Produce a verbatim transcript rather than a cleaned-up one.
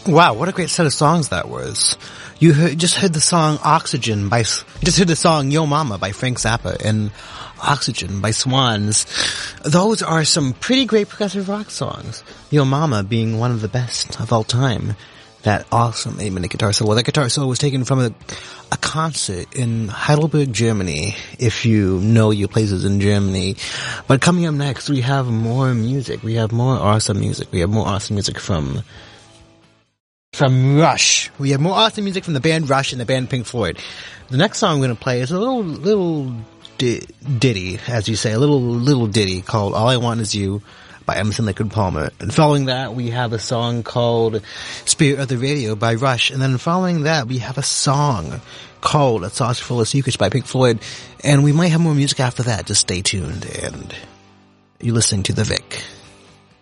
Wow, what a great set of songs that was. You heard, just heard the song Oxygen by, you just heard the song Yo Mama by Frank Zappa and Oxygen by Swans. Those are some pretty great progressive rock songs. Yo Mama being one of the best of all time. That awesome eight-minute guitar solo. That guitar solo was taken from a, a concert in Heidelberg, Germany, if you know your places in Germany. But coming up next, we have more music. We have more awesome music. We have more awesome music from from Rush. We have more awesome music from the band Rush and the band Pink Floyd. The next song I'm going to play is a little little di- ditty, as you say, a little little ditty called "All I Want Is You" by Emerson Lake and Palmer. And following that, we have a song called Spirit of the Radio by Rush. And then following that, we have a song called A Saucer Full of Secrets by Pink Floyd. And we might have more music after that. Just stay tuned. And you're listening to The Vic.